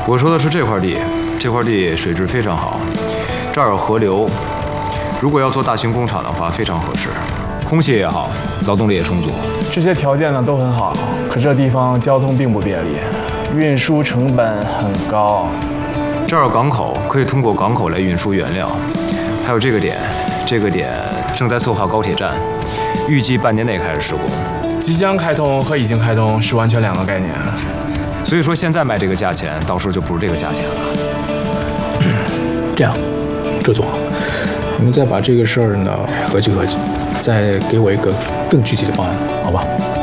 我说的是这块地，这块地水质非常好，这儿有河流，如果要做大型工厂的话，非常合适。空气也好，劳动力也充足。 这些条件呢都很好，可这地方交通并不便利，运输成本很高。 这儿有港口，可以通过港口来运输原料。还有这个点正在策划高铁站，预计半年内开始施工。 即将开通和已经开通是完全两个概念。 所以说现在卖这个价钱，到时候就不是这个价钱了。 这样，周总，你们再把这个事儿呢合计合计，再给我一个更具体的方案，好吧？